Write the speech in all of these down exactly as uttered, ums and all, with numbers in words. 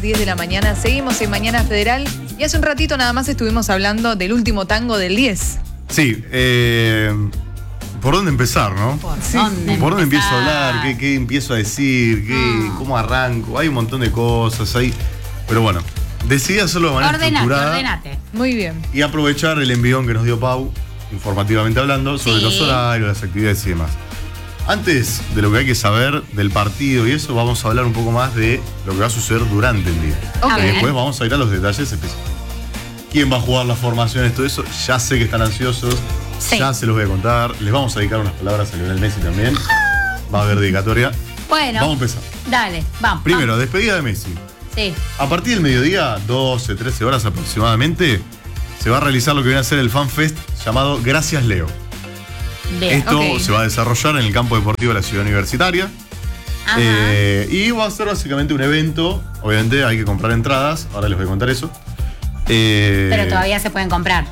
diez de la mañana. Seguimos en Mañana Federal y hace un ratito nada más estuvimos hablando del último tango del diez. Sí, eh, ¿por dónde empezar, no? ¿Por Sí. dónde ¿Por dónde empiezo a empezar? hablar? ¿Qué, qué empiezo a decir? ¿Qué, Mm. ¿Cómo arranco? Hay un montón de cosas ahí. Pero bueno, decidí hacerlo de manera Ordenate, estructurada ordenate. Muy bien. y aprovechar el envión que nos dio Pau, informativamente hablando, sobre Sí. los horarios, las actividades y demás. Antes de lo que hay que saber del partido y eso, vamos a hablar un poco más de lo que va a suceder durante el día. Ok. Y después vamos a ir a los detalles específicos. ¿Quién va a jugar las formaciones? Todo eso, ya sé que están ansiosos, Sí. ya se los voy a contar. Les vamos a dedicar unas palabras a Lionel Messi también. Va a haber dedicatoria. Bueno, Vamos a empezar. dale, vamos. Primero, despedida de Messi. vamos. Sí. A partir del mediodía, doce, trece horas aproximadamente, se va a realizar lo que viene a ser el Fan Fest llamado Gracias Leo. Bien. Esto ok. se va a desarrollar en el campo deportivo de la Ciudad Universitaria. Ajá. Eh, y va a ser básicamente un evento. Obviamente hay que comprar entradas. Ahora les voy a contar eso. Eh, Pero todavía se pueden comprar.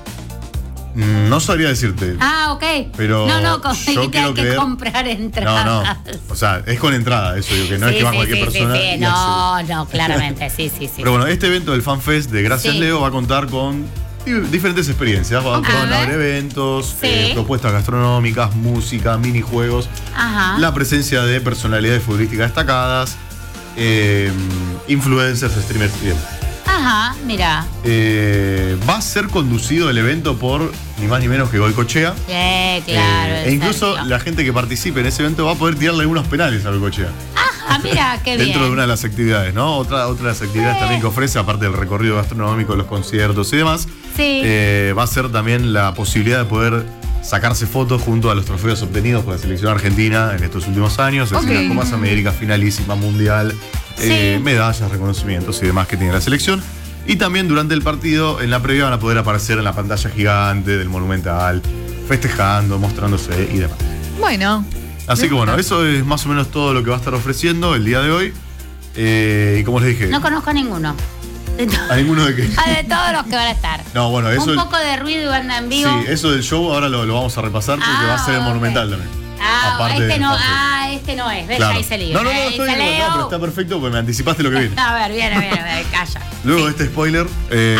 No sabría decirte. Ah, ok. Pero no, no, yo conseguiste quiero hay que creer- comprar No, entradas. no. O sea, es con entrada, eso digo, que no sí, es que va sí, cualquier sí, persona. Sí, sí. y No, accede. no, claramente, sí, sí, sí. Pero bueno, este evento del Fan Fest de Gracias Sí. Leo va a contar con di- diferentes experiencias. Va Ok. a A ver. haber eventos, Sí. eh, propuestas gastronómicas, música, minijuegos, Ajá. la presencia de personalidades futbolísticas destacadas, eh, influencers, streamers y demás. Ajá, mira. Eh, va a ser conducido el evento por ni más ni menos que Goicoechea. Sí, claro. Eh, el e incluso Sergio. la gente que participe en ese evento va a poder tirarle algunos penales a Goicoechea. Ah, mira, qué bien. Dentro de una de las actividades, ¿no? Otra, otra de las actividades Sí. también que ofrece, aparte del recorrido gastronómico, los conciertos y demás, Sí. eh, va a ser también la posibilidad de poder sacarse fotos junto a los trofeos obtenidos por la selección argentina en estos últimos años, es decir, Ok. las Copas América, finalísima, mundial, eh, Sí. medallas, reconocimientos y demás que tiene la selección. Y también durante el partido, en la previa, van a poder aparecer en la pantalla gigante del Monumental, festejando, mostrándose y demás. Bueno. Así que bueno, eso es más o menos todo lo que va a estar ofreciendo el día de hoy. Eh, y como les dije, No conozco a ninguno. De, to- ¿a ninguno de qué? ah, de todos los que van a estar. No, bueno, eso. Un poco de ruido y banda en vivo. Sí, eso del show ahora lo, lo vamos a repasar porque Ah, va a ser el ok. Monumental también. Ah, Aparte este del no, Fan Fest. ah, este no es. ¿Ves? Claro. Ahí se lío. No, no, no, Ahí estoy se bien, no, leo. pero está perfecto porque me anticipaste lo que viene. A ver, viene, viene, viene, calla. Luego de este spoiler, eh,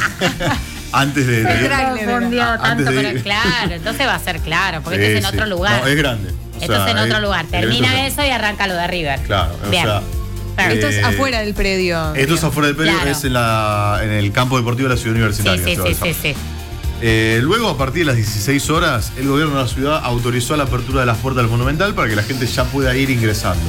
antes de. El de- trailer. Se confundió Antes tanto, de pero ir. claro, entonces va a ser claro, porque Sí, este es en sí. otro lugar. No, es grande. O Esto sea, es en otro es- lugar. el evento Termina es- eso y arranca lo de River. Claro, o Bien. sea. Perfecto. Esto es Eh, afuera del predio. Esto es afuera del periodo, Claro. es en, la, en el campo deportivo de la ciudad Sí, universitaria. sí, se va a sí, sí, desarrollar. sí. Eh, luego, a partir de las dieciséis horas, el gobierno de la ciudad autorizó la apertura de las puertas del Monumental para que la gente ya pueda ir ingresando.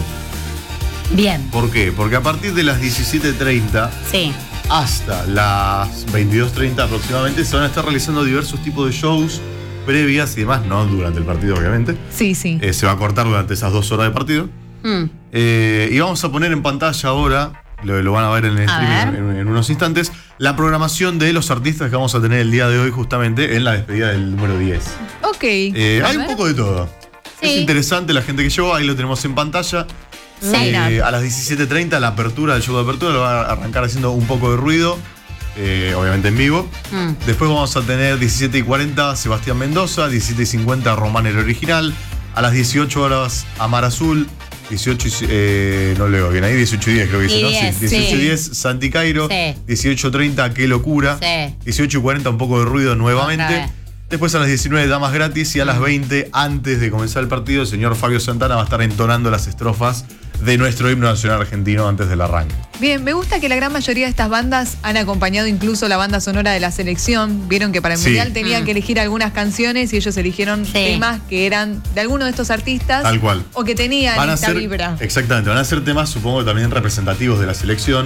Bien, ¿Por qué? Porque a partir de las diecisiete treinta sí. hasta las veintidós treinta aproximadamente se van a estar realizando diversos tipos de shows previas y demás, no durante el partido obviamente. Sí, sí. Eh, se va a cortar durante esas dos horas de partido. Mm. Eh, y vamos a poner en pantalla ahora, lo, lo van a ver en el A streaming ver. en, en unos instantes, la programación de los artistas que vamos a tener el día de hoy justamente en la despedida del número diez. Ok. Eh, A hay un ver. poco de todo. Sí. Es interesante la gente que llegó, ahí lo tenemos en pantalla. Sí. Eh, a las diecisiete treinta la apertura del show de apertura lo va a arrancar haciendo un poco de ruido, eh, obviamente en vivo. Mm. Después vamos a tener diecisiete y cuarenta Sebastián Mendoza, diecisiete y cincuenta Román el original, a las dieciocho horas Amar Azul, dieciocho y, eh, no leo bien ahí, dieciocho y diez creo que dice, Y ¿no? diez, Sí, dieciocho y sí. diez Santi Cairo, Sí. dieciocho treinta Qué locura, Sí. dieciocho y cuarenta un poco de ruido nuevamente. Otra vez. Después a las diecinueve Damas Gratis y a las veinte, antes de comenzar el partido, el señor Fabio Santana va a estar entonando las estrofas de nuestro himno nacional argentino antes del arranque. Bien, me gusta que la gran mayoría de estas bandas han acompañado incluso la banda sonora de la selección. Vieron que para el Sí. Mundial tenían Mm. que elegir algunas canciones y ellos eligieron Sí. temas que eran de alguno de estos artistas. Tal cual. O que tenían Van a esta ser, vibra. exactamente, van a ser temas supongo también representativos de la selección.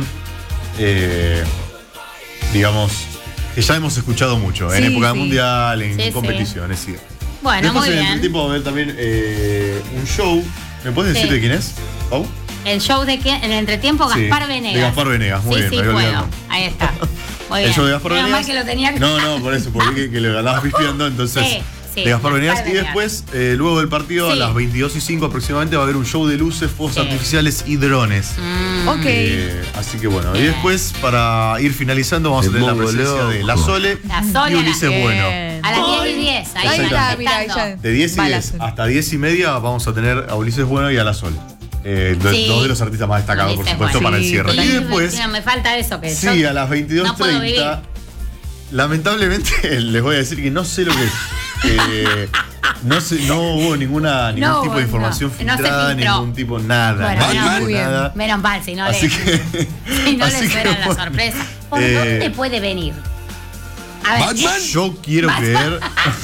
Eh, digamos, que ya hemos escuchado mucho en Sí, época sí. mundial, en Sí, sí. competiciones. Sí. Bueno, Después muy en el bien. tiempo va a haber también eh, un show. ¿Me puedes decir Sí. de quién es, Pau? El show de quién, en el entretiempo, Sí, Gaspar de Venegas. Gaspar Venegas, muy sí, bien, Sí, me había bueno, olvidado. ahí está. Muy El bien. show de Gaspar Menos Venegas. mal que lo tenía que... No, no, por eso, porque que le andabas pifiando, entonces. Sí, sí, de Gaspar Venegas. Gaspar Y Venegas. después, eh, luego del partido, a Sí. las veintidós y cinco aproximadamente, va a haber un show de luces, fuegos Sí. artificiales y drones. Mm. Ok. Eh, así que bueno, y Bien. después, para ir finalizando, vamos a Me tener la pongo presencia loco. de La Sole La Sole y Ulises Bien. Bueno. A las diez y diez. Ahí, Ahí van está, mira, ahí empezando. ya. De diez y Va la diez Sole. hasta diez y media vamos a tener a Ulises Bueno y a La Sole. Eh, do- Sí. Dos de los artistas más destacados, por Ulises, supuesto, bueno. para el Sí, cierre. total. Y Y después, me, me falta eso que sí, yo a las veintidós no puedo vivir. treinta, lamentablemente les voy a decir que no sé lo que es. Eh, no, sé, no hubo ninguna, ningún No, tipo de no, información no se filtrada, filtró. ningún tipo, nada, Bueno, nada, no, nada, muy bien. nada. Menos mal, si no Así le, que, si no así le que, suena la bueno, sorpresa. ¿Por eh, dónde puede venir? A ver, Batman. Yo quiero creer.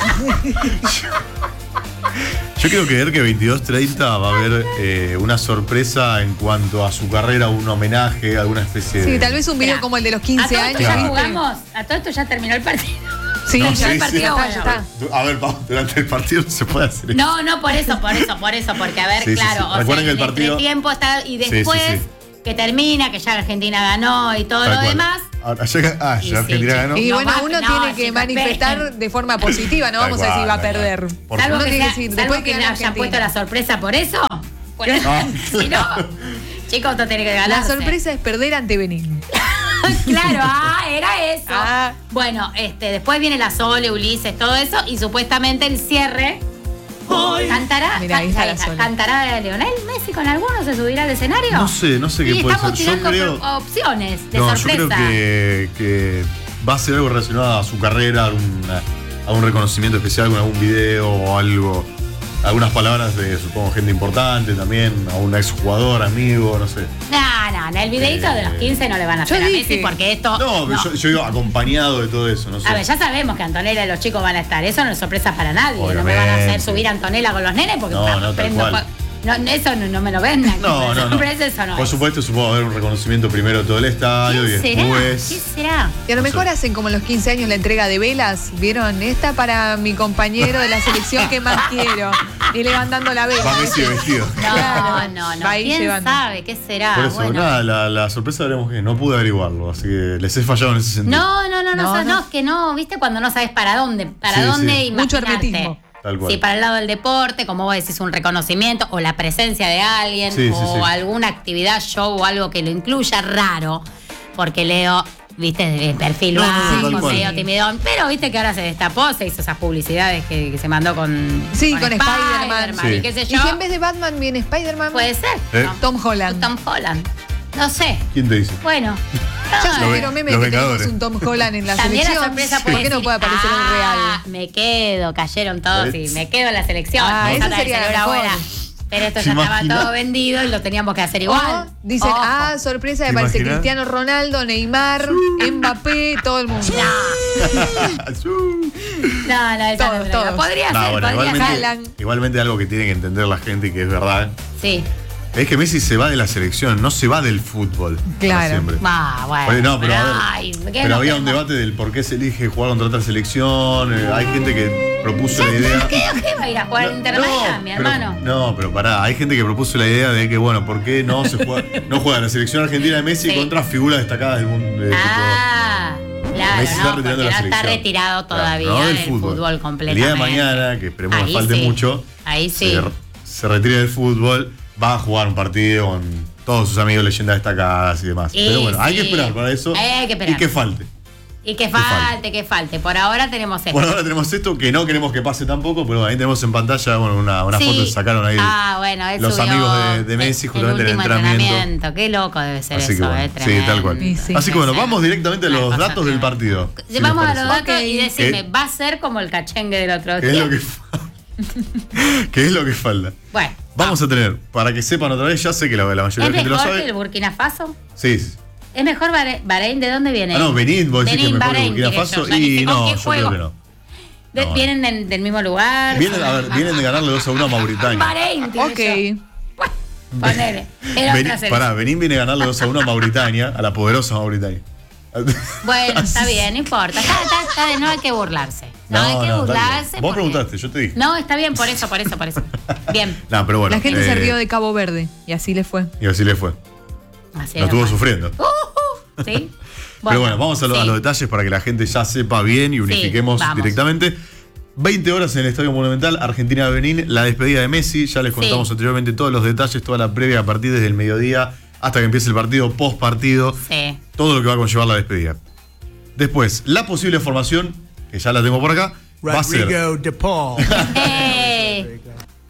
Yo quiero creer que veintidós treinta va a haber eh, una sorpresa en cuanto a su carrera, un homenaje, alguna especie de. Sí, tal vez un video Espera, como el de los a quince todo esto años. ya Claro. jugamos, a todo esto ya terminó el partido. Sí, No, ya sí, el sí. partido Ya está, está, ya ya está. A ver, Pau, durante el partido no se puede hacer eso. No, no, por eso, por eso, por eso, porque a ver, Sí, sí, claro, sí. o sea, Recuerden que el en partido- tiempo está y Sí, sí, después sí. que termina, que ya Argentina ganó y todo Tal lo cual. demás. Ahora, ya, ah, Y ya sí, Argentina sí. ganó. Y No bueno, va- uno no, tiene que chicos, manifestar esperen. de forma positiva, no Tal vamos a decir cual, va a tal cual. perder. Por Salvo Uno que, tiene sea- que decir, salvo después que que le gane hayan Argentina. puesto la sorpresa por eso. Bueno, si no, chicos, esto tiene que La ganarse. sorpresa es perder ante Benín. Claro, ah, era eso. Ah. Bueno, este, después viene la Sole, Ulises, todo eso, y supuestamente el cierre. ¿Cantará, Mirá, ahí está la can- Sole. ¿Cantará Leonel Messi con alguno? ¿Se subirá al escenario? No sé, no sé qué Y puede estamos ser. Yo tirando creo. pro- opciones de No, yo sorpresa. creo que, que va a ser algo relacionado a su carrera, alguna- algún reconocimiento especial con algún video o algo. Algunas palabras de, supongo, gente importante también, a un exjugador, amigo, no sé. No, no, en el videito de los quince no le van a Yo hacer a dije. Messi porque esto. No, pero no. Yo, yo digo acompañado de todo eso, no sé. A ver, ya sabemos que Antonella y los chicos van a estar. Eso no es sorpresa para nadie. No me Obviamente. van a hacer subir a Antonella con los nenes porque No, pa- no, tal prendo cual. pa- no, no, eso no, no me lo vendan. No, no, no. Sorpresa, eso no Por es. supuesto, supongo haber un reconocimiento primero de todo el estadio y ¿Quién será? después. ¿Quién será? Y a lo No mejor sé. hacen como en los quince años la entrega de velas. ¿Vieron? Esta para mi compañero de la selección que más quiero. Y le van dando la vela. Va Messi de vestido. No, Claro. no, no. Va a ir ¿Quién llevando. sabe? ¿Qué será? Por eso, bueno. nada, la, la sorpresa veremos que no pude averiguarlo, así que les he fallado en ese sentido. No, no, no, no, No, sabes, no. no, es que no, viste cuando no sabes para dónde, para Sí, dónde sí. Mucho imaginarte. hermetismo. Tal cual. Si para el lado del deporte, como vos decís, un reconocimiento o la presencia de alguien Sí, sí, o sí. alguna actividad, show o algo que lo incluya, raro, porque Leo, viste, de perfil No, no, no, bajo, tal cual. medio timidón, pero viste que ahora se destapó, se hizo esas publicidades que, que se mandó con, Sí, con Spider-Man. Sí. y qué sé Y yo. si en vez de Batman viene Spider-Man, Puede ser. ¿Eh? ¿no? Tom Holland. Tom Holland. No sé. ¿Quién te dice? Bueno. Ya no, se Los vieron Ve- memes los que tenemos Vengadores. un Tom Holland en la También la selección. sorpresa ¿Por puede qué no decir, puede aparecer en el "Ah, real? Me quedo, cayeron todos y ¿Ves? me quedo en la selección. Ah, Esa esa tal sería vez la era mejor. buena. Pero esto ¿Te ya estaba imaginas? todo vendido y lo teníamos que hacer O igual. dicen, Ojo. ah, sorpresa, ¿Te aparece imaginas? Cristiano Ronaldo, Neymar, Mbappé, todo el mundo. No, no, esa Todos, no es todos. Podría No, ser, bueno, podría igualmente, ser. Haaland. igualmente algo que tiene que entender la gente y que es verdad. Sí. Es que Messi se va de la selección, no se va del fútbol. para Claro. siempre. Ah, bueno. Oye, no, pero, a ver, ay, ¿qué pero no había un queremos? debate del por qué se elige jugar contra otra selección. eh, hay gente que propuso la idea. ¿Qué, qué va a ir a jugar No, Inter no, Miami, mi pero- hermano? No, pero pará, hay gente que propuso la idea de que, bueno, ¿por qué no se juega, no juega la selección argentina de Messi Sí. contra figuras destacadas del mundo? de tipo- Ah, claro, Messi está no, retirando porque la no está selección. retirado Claro, todavía no del del fútbol. fútbol, El completamente. día de mañana, que esperemos que Ahí falte sí. mucho, Ahí sí. se, se retire del fútbol, va a jugar un partido con todos sus amigos leyendas destacadas y demás. Y Pero bueno, hay que sí. esperar para eso. Hay que esperar. Y que falte. Y que falte. falte, que falte. Por ahora tenemos esto. Bueno, ahora tenemos esto que no queremos que pase tampoco, pero ahí tenemos en pantalla bueno, una, una Sí. foto que sacaron ahí. Ah, bueno, él los subió amigos de, de Messi el justamente en el último entrenamiento. Qué loco debe ser Así eso, que bueno, eh, sí, tremendo. tal cual. Y sí. Así que bueno, Debe ser vamos directamente a una los cosa datos del tremenda. partido. si Vamos les a los parece. datos Ok. y decime, ¿Qué? ¿va a ser como el cachengue del otro ¿Qué es día? lo que fa- ¿Qué es lo que falta? Bueno, Vamos a tener, para que sepan otra vez, ya sé que la, la mayoría de ¿es la gente lo mejor que el sabe. Burkina Faso? Sí. sí. ¿Es mejor Bahre- Bahrein? ¿De dónde viene? Ah, no, Benín, vos decís que es Benín, mejor que Bahrein, Burkina diré Faso. yo, ya ni Y sé con no, qué yo juego. creo que no. De- No, ¿Vienen del, del mismo lugar? Vienen, a ver, vienen de ganarle dos a uno a Mauritania. Bahrein, diré yo. Ok. Ponele. Era Benín, otra selección. pará, Benín viene a ganarle dos a uno a Mauritania, a la poderosa Mauritania. Bueno, está bien, no importa. Está, está- está de- no hay que burlarse. No, hay que está bien. burlarse. Vos porque- preguntaste, yo te dije. No, está bien, por eso, por eso, por eso. Bien. No, pero bueno. La gente se eh, rió de Cabo Verde y así le fue. Y así le fue. Así Lo era estuvo más. sufriendo. Uh, ¿Sí? Pero bueno, vamos a, lo- a sí. los detalles para que la gente ya sepa bien y unifiquemos vamos. directamente. veinte horas en el Estadio Monumental, Argentina-Benín, la despedida de Messi. Ya les contamos Sí. anteriormente todos los detalles, toda la previa a partir desde el mediodía hasta que empiece el partido, post partido, Sí. todo lo que va a conllevar la despedida. Después, la posible formación, que ya la tengo por acá, va a ser. Rodrigo De Paul. Eh,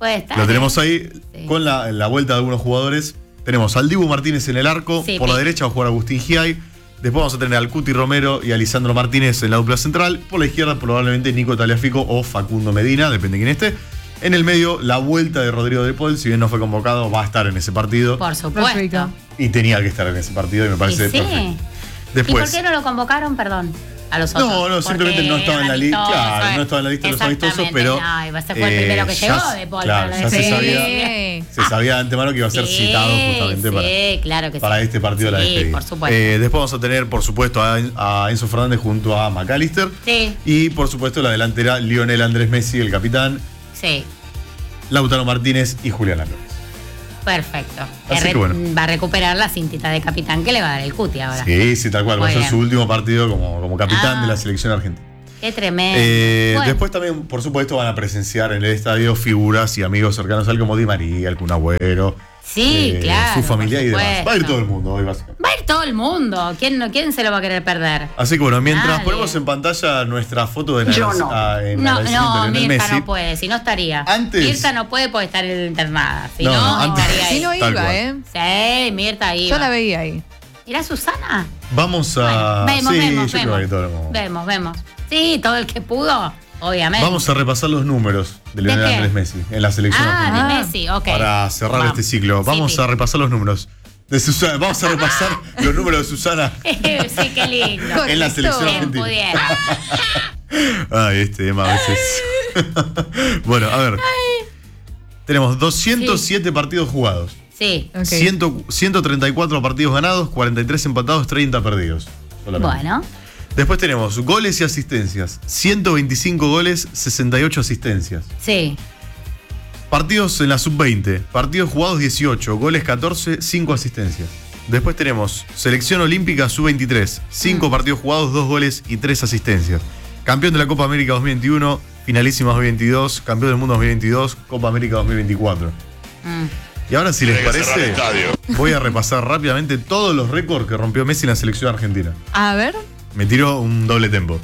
Puede estar. Lo tenemos ¿eh? ahí Sí. con la, la vuelta de algunos jugadores. Tenemos al Dibu Martínez en el arco. Sí, por la pi- derecha va a jugar Agustín Giai. Después vamos a tener al Cuti Romero y a Lisandro Martínez en la dupla central. Por la izquierda probablemente Nico Tagliafico o Facundo Medina, depende de quién esté. En el medio, la vuelta de Rodrigo de Paul, si bien no fue convocado, va a estar en ese partido. Por supuesto. Perfecto. Y tenía que estar en ese partido y me parece Y sí. perfecto. ¿Y Después, por qué no lo convocaron, perdón? A los otros. no, no, simplemente Porque no estaba en la lista. amistoso, Claro, eh. no estaba en la lista de los amistosos, Exactamente, pero. no, y ese fue el eh, primero que ya llegó se- de Paul. claro, para ya se decir. sabía, se sabía de antemano que iba a ser Sí, citado justamente sí, para, claro que para sí. este partido de la Sí, despedida. por supuesto. Eh, después vamos a tener, por supuesto, a, a Enzo Fernández junto a McAllister. Sí, Y, por supuesto, la delantera Lionel Andrés Messi, el capitán, sí. Lautaro Martínez y Julián Álvarez. Perfecto. Así Re- que bueno. Va a recuperar la cintita de capitán que le va a dar el cuti ahora. Sí, sí, tal cual. Va a Muy ser bien. su último partido como, como capitán Ah. de la selección argentina. Qué tremendo. Eh, Bueno, Después también, por supuesto, van a presenciar en el estadio figuras y amigos cercanos a él como Di María, el Kun Agüero, sí, eh, claro. su familia por y demás. supuesto. Va a ir todo el mundo hoy, básicamente. Va a ir todo el mundo. ¿Quién, no, ¿Quién se lo va a querer perder? Así que bueno, mientras Nadie. ponemos en pantalla nuestra foto de Yo no. ah, en No, agradecimiento no, a Lionel Mirta Messi. no puede, si no estaría. Antes- Mirta no puede porque está internada. Si No, no, no, antes- estaría ahí. Si no Tal iba, cual. ¿eh? Sí, Mirta iba. Yo la veía ahí. ¿Irá Susana? Vamos a. Bueno, vemos, sí, vemos, yo creo vemos. que todo lo- Vemos, vemos. Sí, todo el que pudo, obviamente. Vamos a repasar los números de ¿De Lionel qué? Andrés Messi en la selección Ah, argentina. de Messi, ok. Para cerrar Vamos. este ciclo. Vamos Sí, a repasar los números. De Susana. Vamos a repasar los números de Susana sí, qué lindo. en la selección Bien ¿Quién argentina. pudiera? Ay, este tema a veces. Bueno, a ver. Tenemos doscientos siete partidos jugados. Sí. Ok. cien, ciento treinta y cuatro partidos ganados, cuarenta y tres empatados, treinta perdidos. Solamente. Bueno, Después tenemos goles y asistencias. ciento veinticinco goles, sesenta y ocho asistencias. sí. Partidos en la sub veinte. Partidos jugados dieciocho, goles catorce, cinco asistencias. Después tenemos selección olímpica sub veintitrés. cinco Mm. partidos jugados, dos goles y tres asistencias. Campeón de la Copa América dos mil veintiuno, finalísima dos mil veintidós, campeón del mundo dos mil veintidós, Copa América dos mil veinticuatro. Mm. Y ahora, si les parece, voy a repasar rápidamente todos los récords que rompió Messi en la selección argentina. A ver. Me tiró un doble tempo.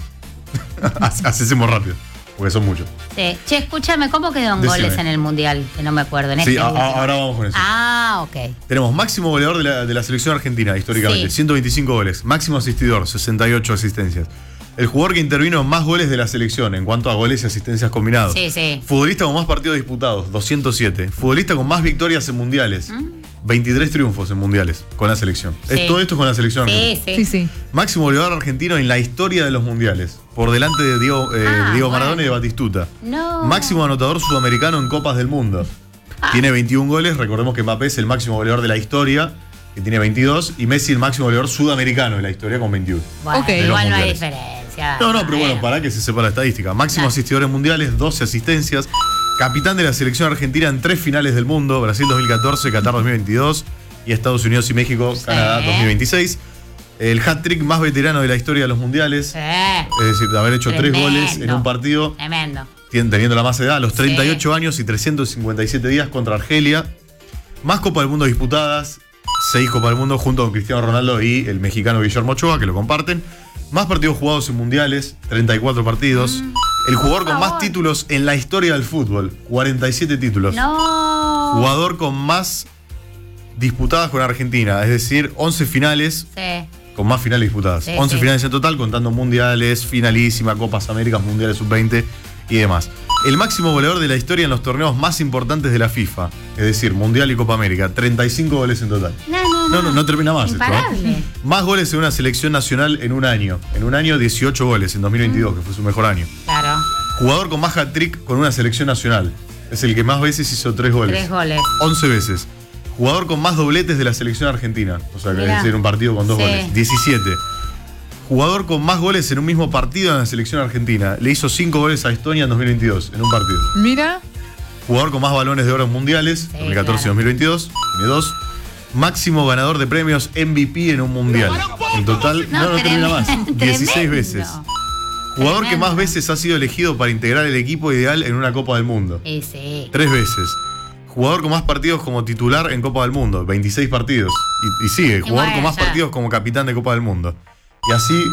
Hacemos rápido, porque son muchos. Sí. Che, escúchame, ¿cómo quedó en Decime. goles en el Mundial? Que no me acuerdo. En Sí, este a- a- último. ahora vamos con eso. Ah, ok. Tenemos máximo goleador de la, de la selección argentina, históricamente, Sí. ciento veinticinco goles. Máximo asistidor, sesenta y ocho asistencias. El jugador que intervino en más goles de la selección en cuanto a goles y asistencias combinados. Sí, sí. Futbolista con más partidos disputados, doscientos siete. Futbolista con más victorias en mundiales, veintitrés triunfos en mundiales con la selección. Mm. Sí. Es, todo esto es con la selección Sí, argentina. sí. Sí, sí. Máximo goleador argentino en la historia de los mundiales, por delante de Diego, eh, Ah, de Diego Maradona bueno. y de Batistuta. No. Máximo anotador sudamericano en Copas del Mundo. Ah. Tiene veintiún goles. Recordemos que Mbappé es el máximo goleador de la historia, que tiene veintidós. Y Messi el máximo goleador sudamericano de la historia con veintiuno. Bueno, Ok. De los igual no hay mundiales. diferencia. No, no, pero bueno, para que se sepa la estadística. Máximo Claro. asistidores mundiales, doce asistencias. Capitán de la selección argentina en tres finales del mundo: Brasil dos mil catorce, Qatar dos mil veintidós y Estados Unidos y México, Canadá dos mil veintiséis. El hat-trick más veterano de la historia de los mundiales. Sí. Es decir, de haber hecho tres Tremendo. goles en un partido. Tremendo. Tien- teniendo la más edad, a los treinta y ocho años y trescientos cincuenta y siete días contra Argelia. Más Copa del Mundo disputadas, seis Copa del Mundo junto con Cristiano Ronaldo y el mexicano Guillermo Ochoa, que lo comparten. Más partidos jugados en mundiales, treinta y cuatro partidos. El jugador con más favor. títulos en la historia del fútbol, cuarenta y siete títulos. No. Jugador con más disputadas con Argentina, es decir, once finales Sí. con más finales disputadas. Sí, once sí. finales en total, contando mundiales, finalísima, Copas Américas, mundiales sub veinte y demás. El máximo goleador de la historia en los torneos más importantes de la FIFA, es decir, Mundial y Copa América, treinta y cinco goles en total. No, no, No, no, no termina más esto. ¿eh? Imparable. Más goles en una selección nacional en un año. En un año, dieciocho goles, en dos mil veintidós, que fue su mejor año. Claro. Jugador con más hat-trick con una selección nacional. Es el que más veces hizo tres goles. Tres goles. once veces. Jugador con más dobletes de la selección argentina. O sea, que Mirá. es decir, un partido con dos Sí. goles. diecisiete. Jugador con más goles en un mismo partido en la selección argentina. Le hizo cinco goles a Estonia en dos mil veintidós, en un partido. Mira. Jugador con más balones de oro en mundiales, Sí, dos mil catorce y claro. dos mil veintidós, tiene dos. Máximo ganador de premios M V P en un mundial. En total, no, no, termina tremendo, más. dieciséis tremendo. veces. Jugador que Tremendo. más veces ha sido elegido para integrar el equipo ideal en una Copa del Mundo. Y sí. Tres veces. Jugador con más partidos como titular en Copa del Mundo, veintiséis partidos. Y, y sigue, jugador bueno, con más ya. partidos como capitán de Copa del Mundo. Y así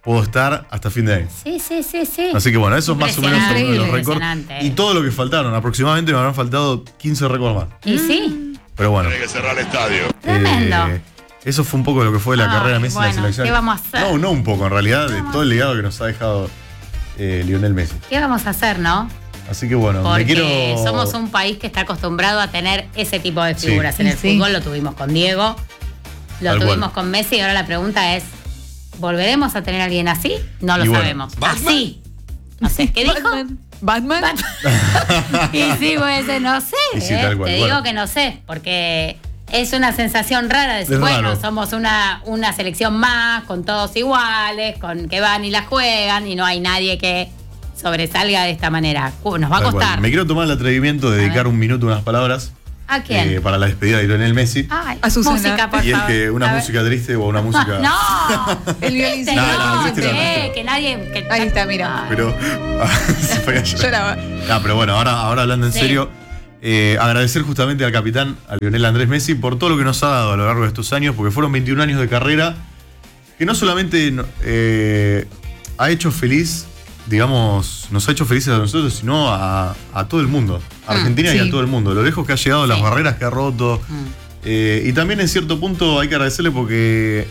puedo estar hasta fin de año. Sí, sí, sí, sí. Así que bueno, eso es más o menos uno de los récords. Impresionante. Y todo lo que faltaron, aproximadamente me habrán faltado quince récords más. Y sí. Pero bueno. Hay que cerrar el estadio. Tremendo. Eh, eso fue un poco de lo que fue la Ay, carrera Messi en bueno, la selección. ¿qué vamos a hacer? No, no un poco, en realidad, de todo el legado que nos ha dejado eh, Lionel Messi. ¿Qué vamos a hacer, no? Así que bueno, Porque me quiero. somos un país que está acostumbrado a tener ese tipo de Sí. figuras. En el Sí. fútbol lo tuvimos con Diego, lo Tal tuvimos cual. con Messi y ahora la pregunta es, ¿volveremos a tener a alguien así? No lo Y bueno, sabemos. ¿Batman? Así. No sé, ¿qué dijo? Batman. Batman. Y sí, pues ese no sé. Y sí, ¿eh? tal cual. Te Bueno. digo que no sé, porque es una sensación rara decir, Es bueno, raro. somos una, una selección más, con todos iguales, con que van y la juegan, y no hay nadie que sobresalga de esta manera. Uh, nos va a Tal cual. costar. Me quiero tomar el atrevimiento de A dedicar ver. un minuto, unas palabras. ¿A quién? eh, para la despedida de Lionel Messi. Ay, A Susana. música, por y es favor. que una A ver. música triste o una música. No, El violín. Triste, No, no, no, triste no, eh, triste no. que nadie. que- Ahí está, mira. Ay. Pero. se fue a llorar. Lloraba. No, pero bueno, ahora, ahora hablando en Sí. serio, eh, agradecer justamente al capitán, a Lionel Andrés Messi, por todo lo que nos ha dado a lo largo de estos años, porque fueron veintiún años de carrera que no solamente no- eh, ha hecho feliz, digamos, nos ha hecho felices a nosotros, sino a, a todo el mundo, a Mm, Argentina y sí. a todo el mundo. Lo lejos que ha llegado, las Sí. barreras que ha roto. Mm. Eh, y también en cierto punto hay que agradecerle porque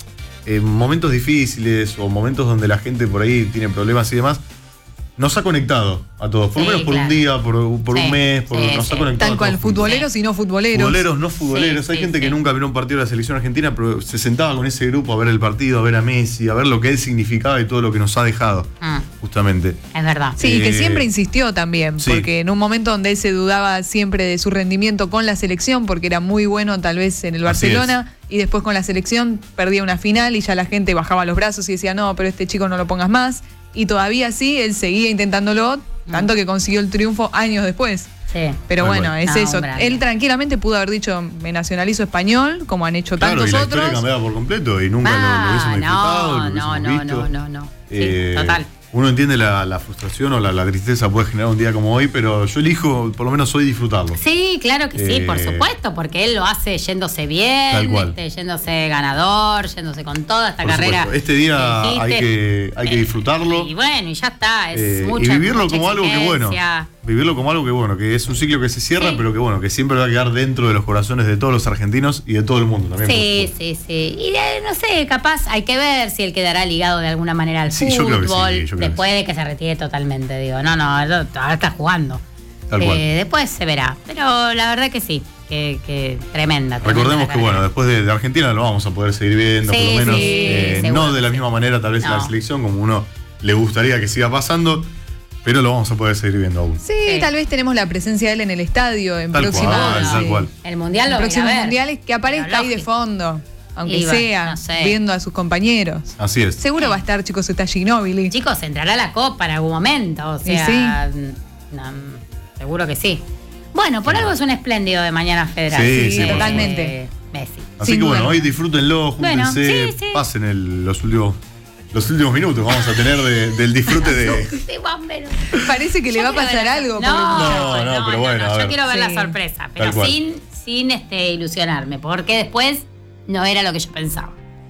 en momentos difíciles o momentos donde la gente por ahí tiene problemas y demás, nos ha conectado a todos. Por lo Sí, menos por claro. un día, por, por Sí, un mes, por- sí, nos sí. ha conectado. Tal a cual, todos juntos. futboleros y no futboleros. Futboleros, no futboleros. Sí, Hay sí, gente sí. que nunca vio un partido de la selección argentina, pero se sentaba con ese grupo a ver el partido, a ver a Messi, a ver lo que él significaba y todo lo que nos ha dejado, Mm, justamente. es verdad. Sí, y que Eh, siempre insistió también, sí. porque en un momento donde él se dudaba siempre de su rendimiento con la selección, porque era muy bueno tal vez en el Así Barcelona, y después con la selección perdía una final y ya la gente bajaba los brazos y decía, no, pero este chico no lo pongas más. Y todavía sí, él seguía intentándolo, tanto que consiguió el triunfo años después. Sí. Pero Tal bueno, cual. es No, eso. un grande. Él tranquilamente pudo haber dicho, me nacionalizo español, como han hecho Claro, y tantos la historia otros. cambiaba por completo y nunca lo, lo Ah, hubiésemos disfrutado, lo no, hubiésemos no, no, visto. no, no, no. Sí, Eh, total. Uno entiende la, la frustración o la, la tristeza puede generar un día como hoy, pero yo elijo, por lo menos hoy, disfrutarlo. Sí, claro que sí, Eh, por supuesto, porque él lo hace yéndose bien, Tal cual. este, yéndose ganador, yéndose con toda esta Por carrera. supuesto. Este día que dijiste. hay que, hay que Eh, disfrutarlo. Y bueno, y ya está, es eh, mucha, y vivirlo mucha como algo que bueno. exigencia. Vivirlo como algo que bueno, que es un ciclo que se cierra, Sí. pero que bueno, que siempre va a quedar dentro de los corazones de todos los argentinos y de todo el mundo también. Sí, por sí, sí. Y eh, no sé, capaz hay que ver si él quedará ligado de alguna manera al Sí, fútbol yo creo que sí, yo creo que después de que se retire totalmente. Digo, no, no, ahora está jugando. Tal Eh, cual. después se verá. Pero la verdad que sí, que, que tremenda. tremenda Recordemos la que bueno, carrera. después de, de Argentina lo vamos a poder seguir viendo, Sí, por lo menos. sí, eh, seguro no de la que misma sí. manera, tal vez en la No. selección, como uno le gustaría que siga pasando, pero lo vamos a poder seguir viendo aún. Sí, Sí. tal vez tenemos la presencia de él en el estadio en Tal próximos, cual, tal sí, cual. El mundial en lo voy a próximos ver. mundiales, que aparezca Pero ahí de lógico. fondo, aunque Y bueno, sea, no sé. viendo a sus compañeros. Así es. Seguro va a estar, chicos, está Ginóbili. Chicos, entrará la copa en algún momento. O Y sea, no, seguro que sí. Bueno, por algo es un espléndido de Mañana Federal. Sí, sí, Eh, totalmente. Messi. Así Sin que bueno, duda. hoy disfrútenlo, Bueno, júntense, sí, sí. pasen el- los últimos los últimos minutos vamos a tener de- del disfrute de. Sí, bombero. Parece que le Yo va a quiero pasar ver la- algo. No, por el muchacho. No, no, pero bueno, a Yo ver. quiero ver Sí. la sorpresa, pero Tal cual. sin, sin este, ilusionarme, porque después no era lo que yo pensaba.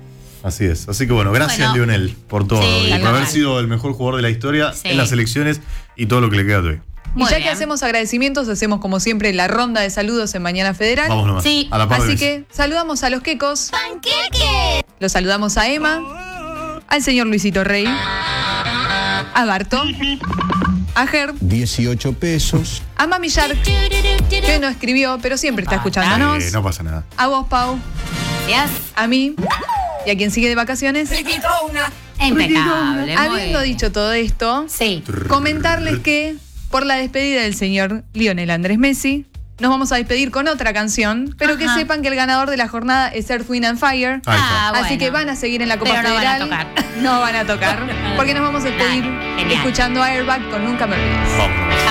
Así es. Así que bueno, gracias Bueno. Lionel por todo Sí, y por tal haber cual. sido el mejor jugador de la historia Sí. en las elecciones y todo lo que le queda hoy. Y Muy ya bien. que hacemos agradecimientos, hacemos como siempre la ronda de saludos en Mañana Federal. Vamos nomás. Sí. A la par de Así Messi. que saludamos a los quecos. Los saludamos a Emma, al señor Luisito Rey, a Barto, a Ger, dieciocho pesos. a Mami Shark, que hoy no escribió, pero siempre está escuchándonos. Eh, no pasa nada. A vos, Pau, Gracias. a mí y a quien sigue de vacaciones. Impecable. muy Habiendo bien. dicho todo esto, Sí. comentarles que por la despedida del señor Lionel Andrés Messi, nos vamos a despedir con otra canción, pero que Ajá. sepan que el ganador de la jornada es Earth, Wind and Fire. Ahí está. Ah, Así bueno. que van a seguir en la Copa Pero no van a Federal. tocar. No van a tocar. Porque nos vamos a despedir Dale, genial. escuchando Airbag con Nunca Me Olvides. Vamos nomás.